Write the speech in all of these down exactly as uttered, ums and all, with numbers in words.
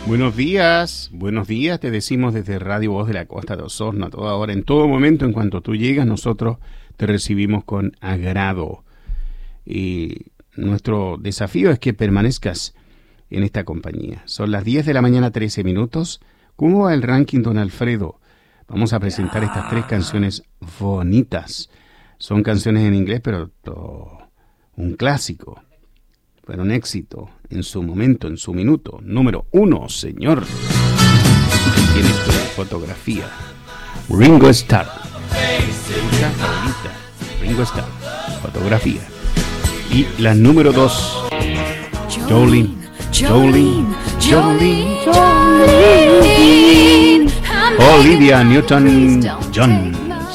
Buenos días, buenos días, te decimos desde Radio Voz de la Costa de Osorno a toda hora, en todo momento, en cuanto tú llegas, nosotros te recibimos con agrado. Y nuestro desafío es que permanezcas en esta compañía. Son las diez de la mañana, trece minutos. ¿Cómo va el ranking, don Alfredo? Vamos a presentar estas tres canciones bonitas. Son canciones en inglés, pero to, un clásico. Pero un éxito en su momento, en su minuto. Número uno, señor. Tiene tu fotografía. Ringo Starr. ¿Gusta? Favorita. Ringo Starr. Fotografía. Y la número dos, Jolene. Jolene. Jolene. Jolene. Olivia Newton-John.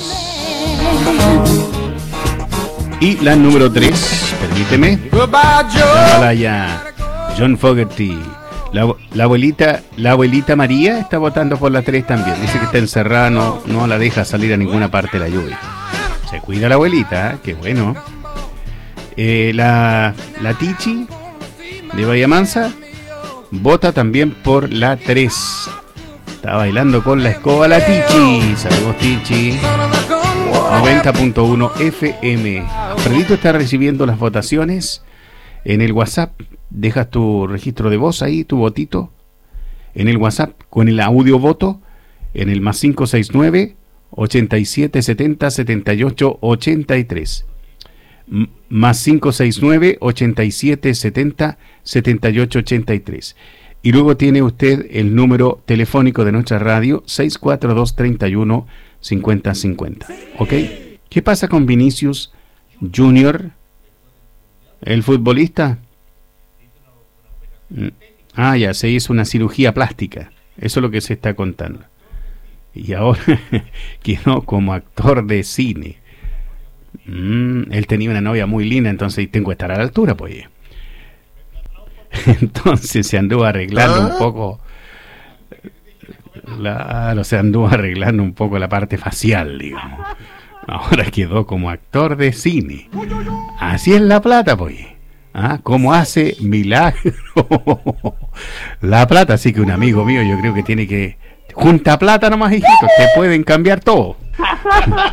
Y la número tres, permíteme, ya John Fogerty. La, la abuelita la abuelita María está votando por la tres también. Dice que está encerrada, no, no la deja salir a ninguna parte de la lluvia. Se cuida la abuelita, ¿eh? Qué bueno. Eh, la, la Tichi de Bahía Mansa vota también por la tres. Está bailando con la escoba la Tichi. Saludos, Tichi. noventa punto uno F M. Alfredito está recibiendo las votaciones en el WhatsApp. Dejas tu registro de voz ahí, tu votito en el WhatsApp con el audio voto en el más cinco seis nueve, ochenta y siete setenta, setenta y ocho ochenta y tres. M- más cinco seis nueve, ochenta y siete setenta, setenta y ocho ochenta y tres. Y luego tiene usted el número telefónico de nuestra radio, seis cuatro dos, treinta y uno, cincuenta cincuenta. ¿Ok? ¿Qué pasa con Vinicius Junior, el futbolista? Ah, ya, se hizo una cirugía plástica. Eso es lo que se está contando. Y ahora quedó como actor de cine. Mm, él tenía una novia muy linda, entonces tengo que estar a la altura, pues. Entonces se anduvo arreglando ¿Ah? un poco... Claro, se anduvo arreglando un poco la parte facial, digamos. Ahora quedó como actor de cine. Así es la plata, pues. ¿Ah? ¿Cómo hace milagro la plata? Así que un amigo mío, yo creo que tiene que... Junta plata nomás, hijito, te pueden cambiar todo.